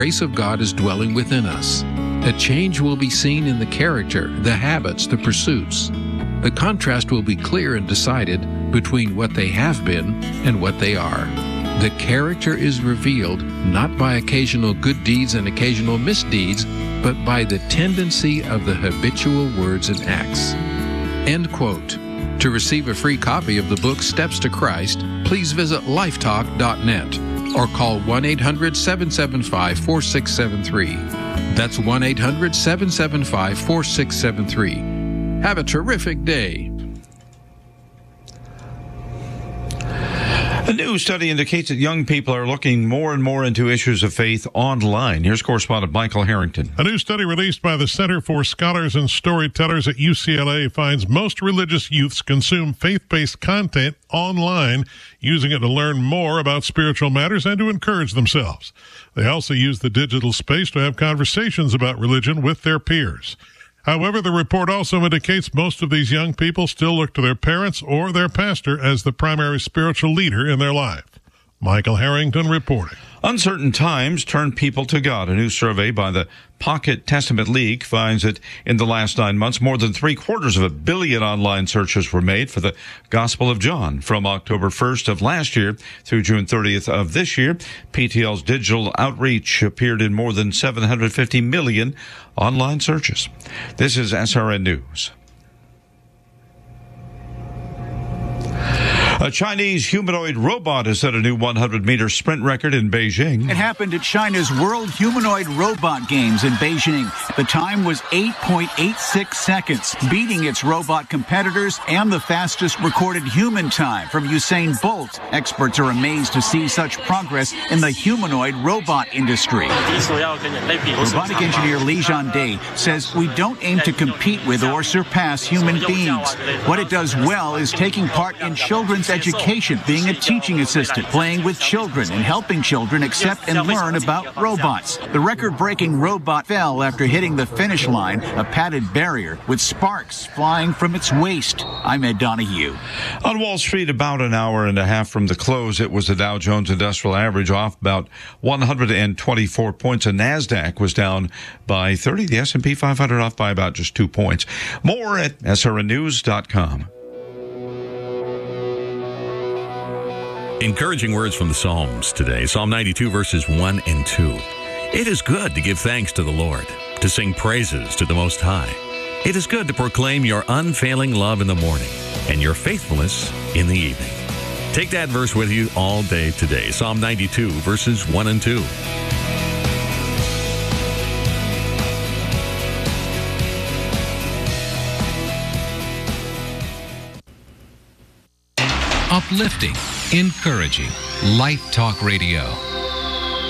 grace of God is dwelling within us. A change will be seen in the character, the habits, the pursuits. The contrast will be clear and decided between what they have been and what they are. The character is revealed not by occasional good deeds and occasional misdeeds, but by the tendency of the habitual words and acts. End quote. To receive a free copy of the book Steps to Christ, please visit lifetalk.net or call 1-800-775-4673. That's 1-800-775-4673. Have a terrific day. A new study indicates that young people are looking more and more into issues of faith online. Here's correspondent Michael Harrington. A new study released by the Center for Scholars and Storytellers at UCLA finds most religious youths consume faith-based content online, using it to learn more about spiritual matters and to encourage themselves. They also use the digital space to have conversations about religion with their peers. However, the report also indicates most of these young people still look to their parents or their pastor as the primary spiritual leader in their life. Michael Harrington reporting. Uncertain times turn people to God. A new survey by the Pocket Testament League finds that in the last 9 months, more than 750 million online searches were made for the Gospel of John. From October 1st of last year through June 30th of this year, PTL's digital outreach appeared in more than 750 million online searches. This is SRN News. A Chinese humanoid robot has set a new 100-meter sprint record in Beijing. It happened at China's World Humanoid Robot Games in Beijing. The time was 8.86 seconds, beating its robot competitors and the fastest recorded human time from Usain Bolt. Experts are amazed to see such progress in the humanoid robot industry. Robotic engineer Li Zhande says we don't aim to compete with or surpass human beings. What it does well is taking part in children's education, being a teaching assistant, playing with children, and helping children accept and learn about robots. The record-breaking robot fell after hitting the finish line, a padded barrier with sparks flying from its waist. I'm Ed Donahue. On Wall Street, about an hour and a half from the close, it was the Dow Jones Industrial Average off about 124 points. The NASDAQ was down by 30. The S&P 500 off by about just 2 points. More at srnnews.com. Encouraging words from the Psalms today. Psalm 92, verses 1 and 2. It is good to give thanks to the Lord, to sing praises to the Most High. It is good to proclaim your unfailing love in the morning and your faithfulness in the evening. Take that verse with you all day today. Psalm 92, verses 1 and 2. Uplifting, encouraging, Life Talk Radio.